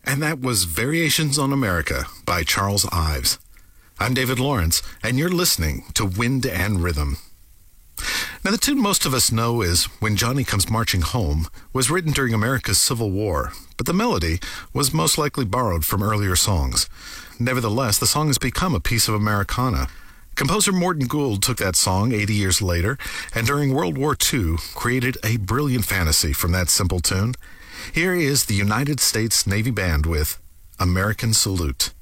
And that was Variations on America by Charles Ives. I'm David Lawrence, and you're listening to Wind and Rhythm. Now, the tune most of us know is When Johnny Comes Marching Home was written during America's Civil War, but the melody was most likely borrowed from earlier songs. Nevertheless, the song has become a piece of Americana. Composer Morton Gould took that song 80 years later, and during World War II, created a brilliant fantasy from that simple tune. Here is the United States Navy Band with American Salute.